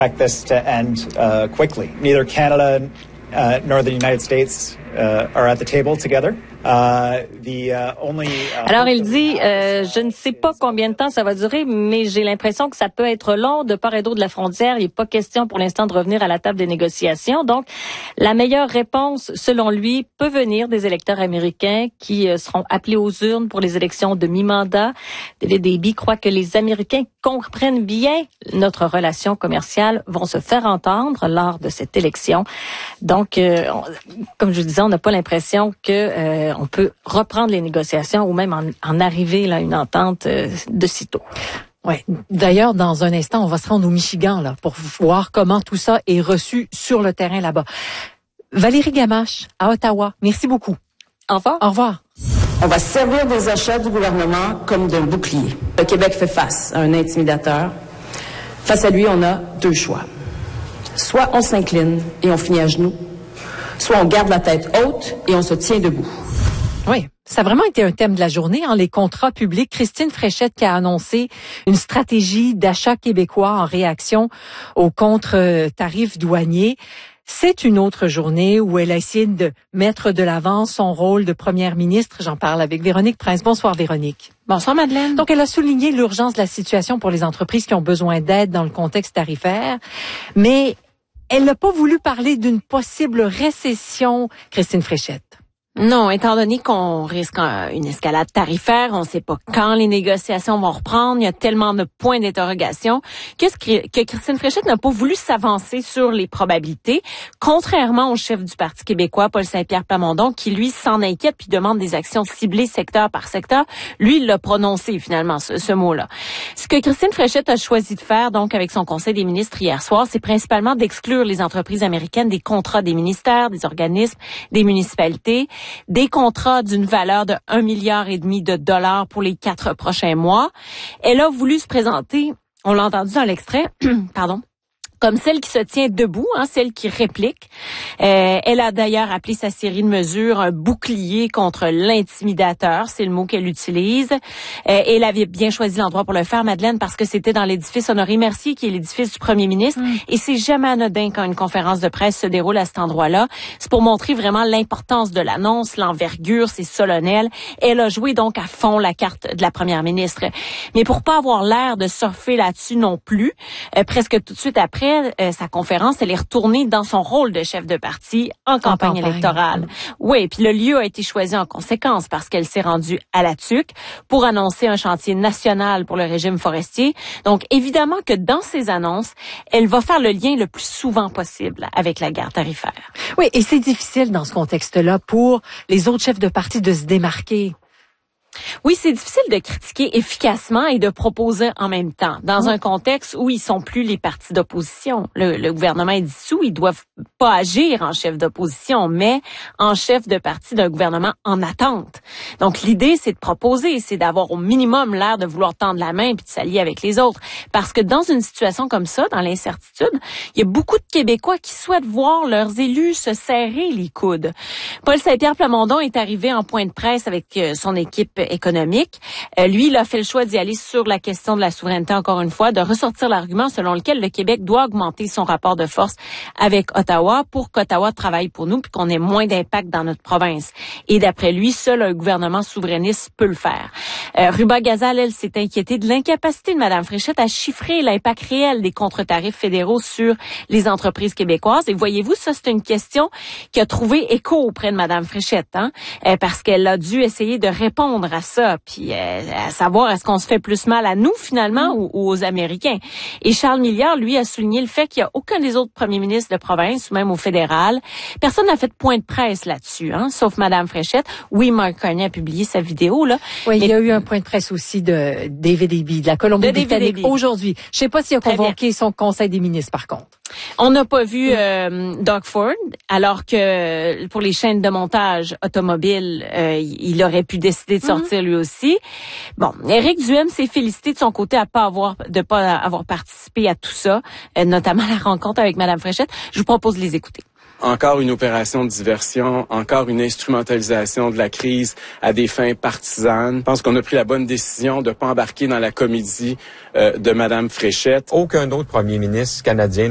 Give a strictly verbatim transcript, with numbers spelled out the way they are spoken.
Expect this to end uh, quickly. Neither Canada uh, nor the United States uh, are at the table together. Uh, the, uh, only, uh, Alors, il dit, euh, je ne sais pas combien de temps ça va durer, mais j'ai l'impression que ça peut être long de part et d'autre de la frontière. Il n'est pas question pour l'instant de revenir à la table des négociations. Donc, la meilleure réponse, selon lui, peut venir des électeurs américains qui euh, seront appelés aux urnes pour les élections de mi-mandat. David Eby croit que les Américains comprennent bien notre relation commerciale, vont se faire entendre lors de cette élection. Donc, euh, on, comme je vous disais, on n'a pas l'impression que euh, on peut reprendre les négociations ou même en, en arriver là, à une entente euh, de sitôt. Ouais. D'ailleurs, dans un instant, on va se rendre au Michigan là pour voir comment tout ça est reçu sur le terrain là-bas. Valérie Gamache, à Ottawa, merci beaucoup. Au revoir. Au revoir. On va servir des achats du gouvernement comme d'un bouclier. Le Québec fait face à un intimidateur. Face à lui, on a deux choix. Soit on s'incline et on finit à genoux, soit on garde la tête haute et on se tient debout. Oui, ça a vraiment été un thème de la journée, hein, les contrats publics. Christine Fréchette qui a annoncé une stratégie d'achat québécois en réaction aux contre-tarifs douaniers. C'est une autre journée où elle a essayé de mettre de l'avant son rôle de première ministre. J'en parle avec Véronique Prince. Bonsoir Véronique. Bonsoir Madeleine. Donc elle a souligné l'urgence de la situation pour les entreprises qui ont besoin d'aide dans le contexte tarifaire, mais elle n'a pas voulu parler d'une possible récession, Christine Fréchette. Non, étant donné qu'on risque une escalade tarifaire, on ne sait pas quand les négociations vont reprendre, il y a tellement de points d'interrogation que, que Christine Fréchette n'a pas voulu s'avancer sur les probabilités, contrairement au chef du Parti québécois, Paul Saint-Pierre Plamondon, qui lui s'en inquiète puis demande des actions ciblées secteur par secteur. Lui, il l'a prononcé finalement, ce, ce mot-là. Ce que Christine Fréchette a choisi de faire, donc avec son conseil des ministres hier soir, c'est principalement d'exclure les entreprises américaines des contrats des ministères, des organismes, des municipalités, des contrats d'une valeur de un milliard et demi de dollars pour les quatre prochains mois. Elle a voulu se présenter, on l'a entendu dans l'extrait, pardon, comme celle qui se tient debout, hein, celle qui réplique. Euh, elle a d'ailleurs appelé sa série de mesures un bouclier contre l'intimidateur, c'est le mot qu'elle utilise. Euh, et elle avait bien choisi l'endroit pour le faire, Madeleine, parce que c'était dans l'édifice Honoré-Mercier, qui est l'édifice du premier ministre. Mm. Et c'est jamais anodin quand une conférence de presse se déroule à cet endroit-là. C'est pour montrer vraiment l'importance de l'annonce, l'envergure, c'est solennel. Elle a joué donc à fond la carte de la première ministre. Mais pour pas avoir l'air de surfer là-dessus non plus, euh, presque tout de suite après, Euh, sa conférence, elle est retournée dans son rôle de chef de parti en, en campagne, campagne électorale. Oui, puis le lieu a été choisi en conséquence parce qu'elle s'est rendue à la Tuque pour annoncer un chantier national pour le régime forestier. Donc, évidemment que dans ses annonces, elle va faire le lien le plus souvent possible avec la guerre tarifaire. Oui, et c'est difficile dans ce contexte-là pour les autres chefs de parti de se démarquer. Oui, c'est difficile de critiquer efficacement et de proposer en même temps, dans un contexte où ils sont plus les partis d'opposition. Le, le gouvernement est dissous, ils doivent pas agir en chef d'opposition, mais en chef de parti d'un gouvernement en attente. Donc, l'idée, c'est de proposer, c'est d'avoir au minimum l'air de vouloir tendre la main puis de s'allier avec les autres. Parce que dans une situation comme ça, dans l'incertitude, il y a beaucoup de Québécois qui souhaitent voir leurs élus se serrer les coudes. Paul Saint-Pierre Plamondon est arrivé en point de presse avec son équipe économique. Euh, lui, il a fait le choix d'y aller sur la question de la souveraineté, encore une fois, de ressortir l'argument selon lequel le Québec doit augmenter son rapport de force avec Ottawa pour qu'Ottawa travaille pour nous puis qu'on ait moins d'impact dans notre province. Et d'après lui, seul un gouvernement souverainiste peut le faire. Euh, Ruba Gazal, elle, s'est inquiétée de l'incapacité de Mme Fréchette à chiffrer l'impact réel des contre-tarifs fédéraux sur les entreprises québécoises. Et voyez-vous, ça, c'est une question qui a trouvé écho auprès de Mme Fréchette, hein, euh, parce qu'elle a dû essayer de répondre à ça, puis euh, à savoir est-ce qu'on se fait plus mal à nous finalement ou, ou aux Américains. Et Charles Milliard, lui, a souligné le fait qu'il n'y a aucun des autres premiers ministres de province ou même au fédéral. Personne n'a fait de point de presse là-dessus, hein, sauf Mme Fréchette. Oui, Mark Carney a publié sa vidéo là. Oui, mais... il y a eu un point de presse aussi de David Eby de la Colombie-Britannique aujourd'hui. Je sais pas s'il a convoqué son conseil des ministres par contre. On n'a pas vu euh, Doug Ford, alors que pour les chaînes de montage automobiles, euh, il aurait pu décider de sortir mm-hmm. lui aussi. Bon, Éric Duhaime s'est félicité de son côté à pas avoir de pas avoir participé à tout ça, euh, notamment la rencontre avec Mme Fréchette. Je vous propose de les écouter. Encore une opération de diversion, encore une instrumentalisation de la crise à des fins partisanes. Je pense qu'on a pris la bonne décision de ne pas embarquer dans la comédie euh, de Mme Fréchette. Aucun autre premier ministre canadien